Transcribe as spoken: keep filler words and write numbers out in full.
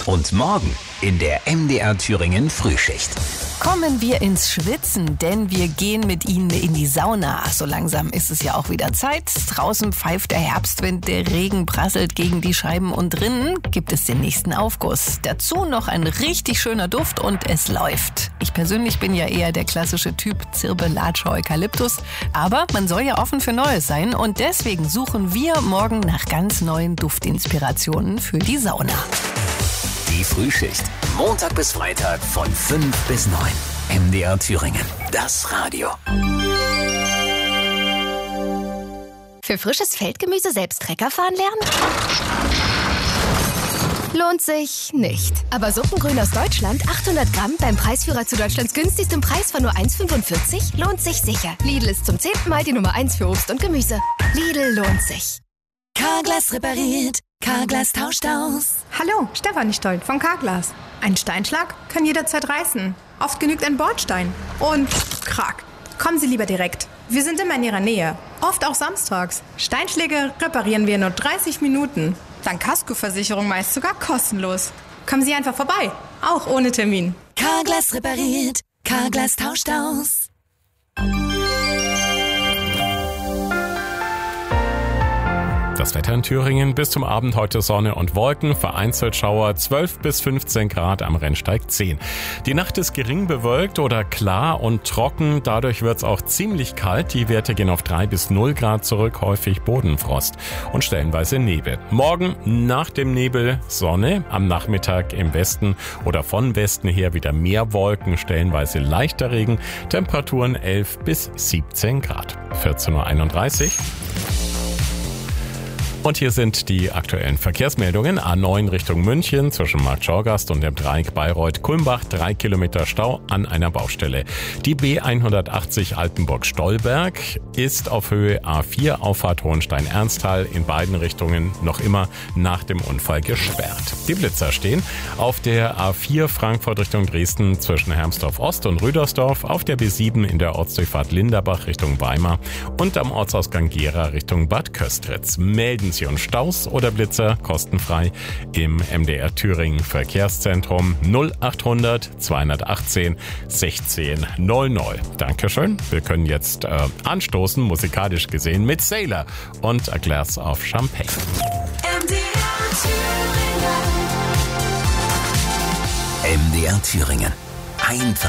Und morgen in der M D R Thüringen Frühschicht. Kommen wir ins Schwitzen, denn wir gehen mit Ihnen in die Sauna. So langsam ist es ja auch wieder Zeit. Draußen pfeift der Herbstwind, der Regen prasselt gegen die Scheiben und drinnen gibt es den nächsten Aufguss. Dazu noch ein richtig schöner Duft und es läuft. Ich persönlich bin ja eher der klassische Typ Zirbe, Latsche, Eukalyptus. Aber man soll ja offen für Neues sein und deswegen suchen wir morgen nach ganz neuen Duftinspirationen für die Sauna. Die Frühschicht. Montag bis Freitag von fünf bis neun. M D R Thüringen. Das Radio. Für frisches Feldgemüse selbst Trecker fahren lernen? Lohnt sich nicht. Aber Suppengrün aus Deutschland, achthundert Gramm, beim Preisführer zu Deutschlands günstigstem Preis von nur eins fünfundvierzig, lohnt sich sicher. Lidl ist zum zehnten Mal die Nummer eins für Obst und Gemüse. Lidl lohnt sich. Carglass repariert, Carglass tauscht aus. Hallo, Stefanie Stoll von Carglass. Ein Steinschlag kann jederzeit reißen. Oft genügt ein Bordstein. Und krack. Kommen Sie lieber direkt. Wir sind immer in Ihrer Nähe. Oft auch samstags. Steinschläge reparieren wir in nur dreißig Minuten. Dank Kaskoversicherung meist sogar kostenlos. Kommen Sie einfach vorbei. Auch ohne Termin. Carglass repariert, Carglass tauscht aus. Das Wetter in Thüringen: bis zum Abend heute Sonne und Wolken, vereinzelt Schauer, zwölf bis fünfzehn Grad, am Rennsteig zehn. Die Nacht ist gering bewölkt oder klar und trocken, dadurch wird's auch ziemlich kalt. Die Werte gehen auf drei bis null Grad zurück, häufig Bodenfrost und stellenweise Nebel. Morgen nach dem Nebel Sonne, am Nachmittag im Westen oder von Westen her wieder mehr Wolken, stellenweise leichter Regen, Temperaturen elf bis siebzehn Grad. vierzehn Uhr einunddreißig. Und hier sind die aktuellen Verkehrsmeldungen. A neun Richtung München zwischen Markt Schorgast und dem Dreieck Bayreuth-Kulmbach, drei Kilometer Stau an einer Baustelle. Die B hundertachtzig Altenburg-Stolberg ist auf Höhe A vier, Auffahrt Hohenstein-Ernsthal, in beiden Richtungen noch immer nach dem Unfall gesperrt. Die Blitzer stehen auf der A vier Frankfurt Richtung Dresden zwischen Hermsdorf Ost und Rüdersdorf, auf der B sieben in der Ortsdurchfahrt Linderbach Richtung Weimar und am Ortsausgang Gera Richtung Bad Köstritz. Melden Sie und Staus oder Blitzer kostenfrei im M D R Thüringen Verkehrszentrum null achthundert zweihundertachtzehn sechzehn null null. Dankeschön. Wir können jetzt äh, anstoßen, musikalisch gesehen, mit Sailor und A Glass of Champagne. M D R Thüringen. M D R Thüringen. Einfach